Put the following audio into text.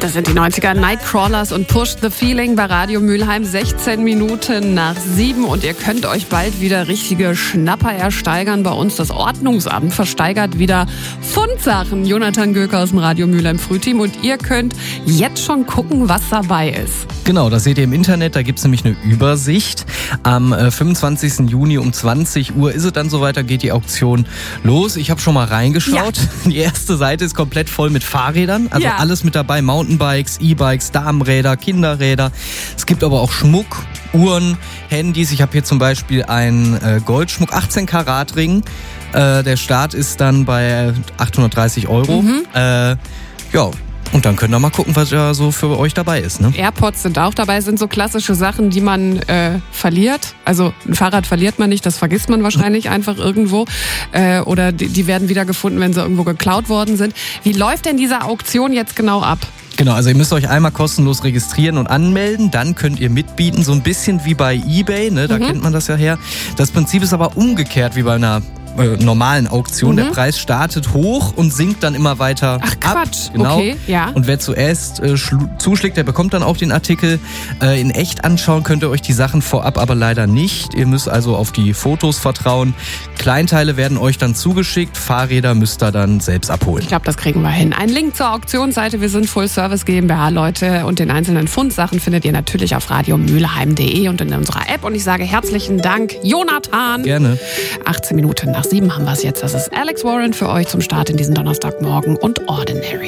Das sind die 90er Nightcrawlers und Push the Feeling bei Radio Mülheim. 16 Minuten nach 7 und ihr könnt euch bald wieder richtige Schnapper ersteigern. Bei uns das Ordnungsamt versteigert wieder Fundsachen. Jonathan Göker aus dem Radio Mülheim Frühteam und ihr könnt jetzt schon gucken, was dabei ist. Genau, das seht ihr im Internet, da gibt's nämlich eine Übersicht. Am 25. Juni um 20 Uhr ist es dann soweit, da geht die Auktion los. Ich habe schon mal reingeschaut. Ja. Die erste Seite ist komplett voll mit Fahrrädern, also alles mit dabei, Mountainbikes, E-Bikes, Damenräder, Kinderräder. Es gibt aber auch Schmuck, Uhren, Handys. Ich habe hier zum Beispiel einen Goldschmuck, 18 Karat Ring. Der Start ist dann bei 830 €. Ja. Und dann könnt ihr mal gucken, was ja so für euch dabei ist. Ne? AirPods sind auch dabei, sind so klassische Sachen, die man verliert. Also ein Fahrrad verliert man nicht, das vergisst man wahrscheinlich einfach irgendwo. Oder die werden wieder gefunden, wenn sie irgendwo geklaut worden sind. Wie läuft denn diese Auktion jetzt genau ab? Genau, also ihr müsst euch einmal kostenlos registrieren und anmelden, dann könnt ihr mitbieten, so ein bisschen wie bei eBay, ne? Da kennt man das ja her. Das Prinzip ist aber umgekehrt wie bei einer normalen Auktion. Der Preis startet hoch und sinkt dann immer weiter ab. Ach Quatsch, Genau. Okay, ja. Und wer zuerst zuschlägt, der bekommt dann auch den Artikel. In echt anschauen könnt ihr euch die Sachen vorab aber leider nicht. Ihr müsst also auf die Fotos vertrauen. Kleinteile werden euch dann zugeschickt, Fahrräder müsst ihr dann selbst abholen. Ich glaube, das kriegen wir hin. Ein Link zur Auktionsseite, wir sind Full Service GmbH, Leute, und den einzelnen Fundsachen findet ihr natürlich auf radiomülheim.de und in unserer App. Und ich sage herzlichen Dank, Jonathan. Gerne. 18 Minuten nach 7 haben wir es jetzt. Das ist Alex Warren für euch zum Start in diesen Donnerstagmorgen und Ordinary.